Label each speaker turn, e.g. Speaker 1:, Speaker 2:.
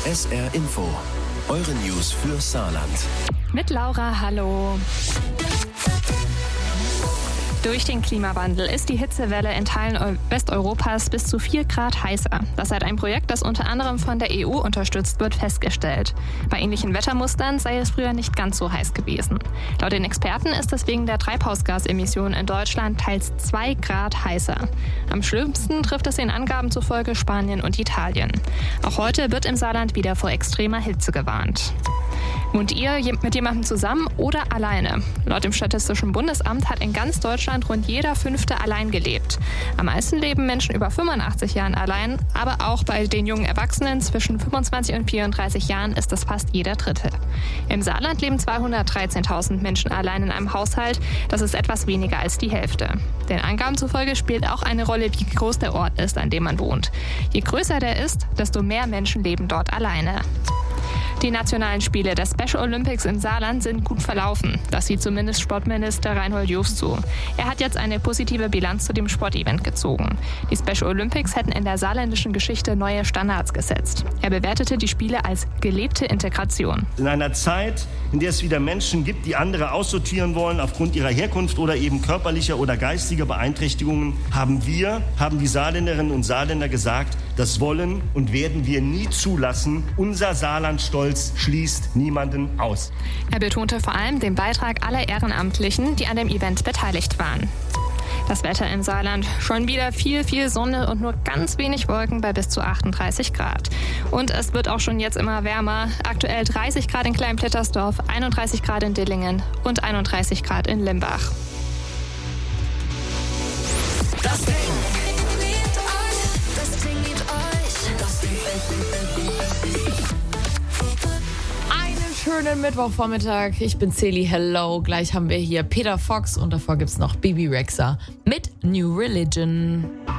Speaker 1: SR Info, eure News für Saarland.
Speaker 2: Mit Laura, hallo. Durch den Klimawandel ist die Hitzewelle in Teilen Westeuropas bis zu 4 Grad heißer. Das hat ein Projekt, das unter anderem von der EU unterstützt wird, festgestellt. Bei ähnlichen Wettermustern sei es früher nicht ganz so heiß gewesen. Laut den Experten ist es wegen der Treibhausgasemissionen in Deutschland teils 2 Grad heißer. Am schlimmsten trifft es den Angaben zufolge Spanien und Italien. Auch heute wird im Saarland wieder vor extremer Hitze gewarnt. Wohnt ihr mit jemandem zusammen oder alleine? Laut dem Statistischen Bundesamt hat in ganz Deutschland rund jeder 5. allein gelebt. Am meisten leben Menschen über 85 Jahren allein, aber auch bei den jungen Erwachsenen zwischen 25 und 34 Jahren ist es fast jeder 3. Im Saarland leben 213.000 Menschen allein in einem Haushalt. Das ist etwas weniger als die Hälfte. Den Angaben zufolge spielt auch eine Rolle, wie groß der Ort ist, an dem man wohnt. Je größer der ist, desto mehr Menschen leben dort alleine. Die nationalen Spiele der Special Olympics im Saarland sind gut verlaufen. Das sieht zumindest Sportminister Reinhold Jost zu. Er hat jetzt eine positive Bilanz zu dem Sportevent gezogen. Die Special Olympics hätten in der saarländischen Geschichte neue Standards gesetzt. Er bewertete die Spiele als gelebte Integration.
Speaker 3: In einer Zeit, in der es wieder Menschen gibt, die andere aussortieren wollen aufgrund ihrer Herkunft oder eben körperlicher oder geistiger Beeinträchtigungen, haben die Saarländerinnen und Saarländer gesagt, das wollen und werden wir nie zulassen. Unser Saarlandstolz schließt niemanden aus.
Speaker 2: Er betonte vor allem den Beitrag aller Ehrenamtlichen, die an dem Event beteiligt waren. Das Wetter im Saarland: schon wieder viel Sonne und nur ganz wenig Wolken bei bis zu 38 Grad. Und es wird auch schon jetzt immer wärmer. Aktuell 30 Grad in Klein-Plittersdorf, 31 Grad in Dillingen und 31 Grad in Limbach.
Speaker 4: Das Ding liebt euch. Das Ding liebt euch. Das Ding.
Speaker 5: Einen schönen Mittwochvormittag. Ich bin Celi. Hello. Gleich haben wir hier Peter Fox und davor gibt's noch Bibi Rexha mit New Religion.